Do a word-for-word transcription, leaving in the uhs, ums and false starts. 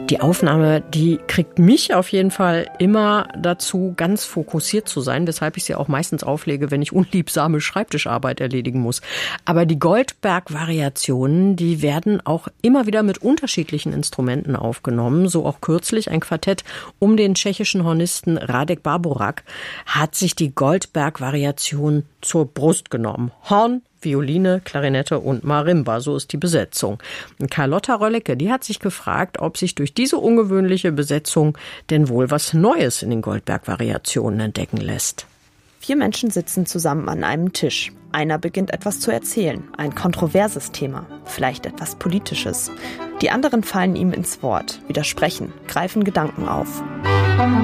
Die Aufnahme, die kriegt mich auf jeden Fall immer dazu, ganz fokussiert zu sein, weshalb ich sie auch meistens auflege, wenn ich unliebsame Schreibtischarbeit erledigen muss. Aber die Goldberg-Variationen, die werden auch immer wieder mit unterschiedlichen Instrumenten aufgenommen. So auch kürzlich ein Quartett um den tschechischen Hornisten Radek Bárborak hat sich die Goldberg-Variation zur Brust genommen. Horn, Violine, Klarinette und Marimba, so ist die Besetzung. Carlotta Röllecke, die hat sich gefragt, ob sich durch diese ungewöhnliche Besetzung denn wohl was Neues in den Goldberg-Variationen entdecken lässt. Vier Menschen sitzen zusammen an einem Tisch. Einer beginnt etwas zu erzählen, ein kontroverses Thema, vielleicht etwas Politisches. Die anderen fallen ihm ins Wort, widersprechen, greifen Gedanken auf.